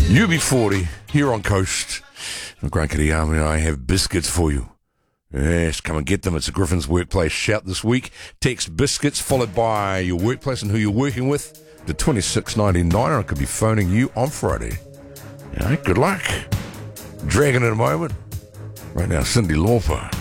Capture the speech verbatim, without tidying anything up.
U B forty, here on Coast. The Grant Army, I have biscuits for you. Yes, come and get them. It's a Griffin's Workplace Shout this week. Text biscuits followed by your workplace and who you're working with to twenty-six ninety-nine, or I could be phoning you on Friday. All right, good luck. Dragon in a moment. Right now, Cyndi Lauper.